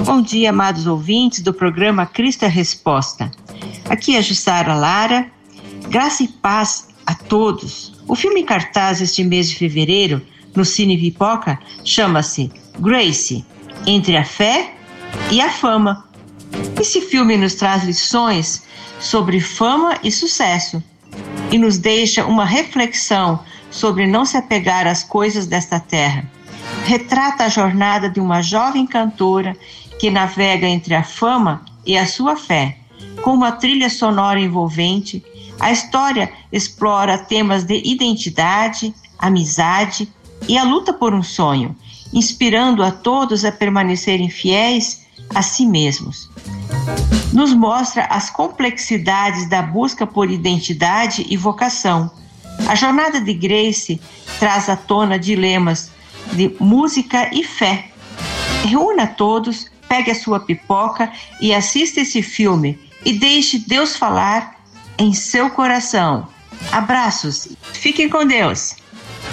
Bom dia, amados ouvintes do programa Cristo é Resposta. Aqui é Jussara Lara. Graça e paz a todos. O filme em cartaz este mês de fevereiro, no Cine Pipoca, chama-se Grace, Entre a Fé e a Fama. Esse filme nos traz lições sobre fama e sucesso e nos deixa uma reflexão sobre não se apegar às coisas desta terra. Retrata a jornada de uma jovem cantora que navega entre a fama e a sua fé. Com uma trilha sonora envolvente, a história explora temas de identidade, amizade e a luta por um sonho, inspirando a todos a permanecerem fiéis a si mesmos. Nos mostra as complexidades da busca por identidade e vocação. A jornada de Grace traz à tona dilemas de música e fé. Reúna todos, pegue a sua pipoca e assista esse filme e deixe Deus falar em seu coração. Abraços, fiquem com Deus.